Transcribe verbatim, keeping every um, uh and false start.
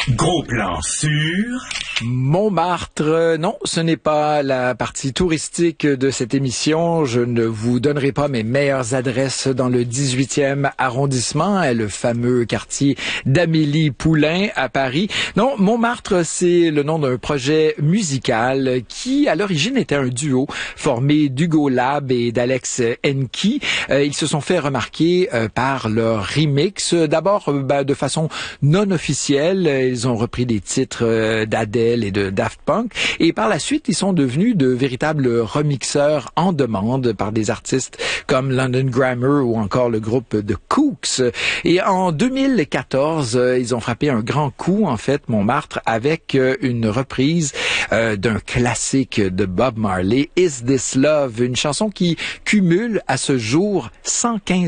Gros plan sur... Montmartre, non, ce n'est pas la partie touristique de cette émission. Je ne vous donnerai pas mes meilleures adresses dans le dix-huitième arrondissement, le fameux quartier d'Amélie Poulain à Paris. Non, Montmartre, c'est le nom d'un projet musical qui, à l'origine, était un duo formé d'Hugo Lab et d'Alex Enki. Euh, ils se sont fait remarquer euh, par leur remix. D'abord, euh, ben, de façon non officielle, ils ont repris des titres euh, d'Adèle et de Daft Punk. Et par la suite, ils sont devenus de véritables remixeurs en demande par des artistes comme London Grammar ou encore le groupe The Kooks. Et en deux mille quatorze, ils ont frappé un grand coup, en fait, Montmartre, avec une reprise euh, d'un classique de Bob Marley, Is This Love, une chanson qui cumule à ce jour cent quinze